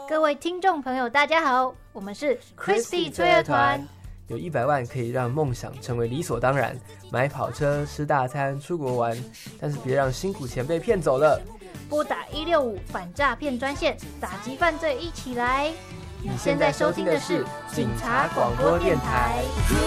各位听众朋友，大家好，我们是 Crispy 催儿团。 有100万可以让梦想成为理所当然，买跑车、吃大餐、出国玩，但是别让辛苦钱被骗走了。 拨打165反诈骗专线，打击犯罪一起来。你现在收听的是警察广播电台。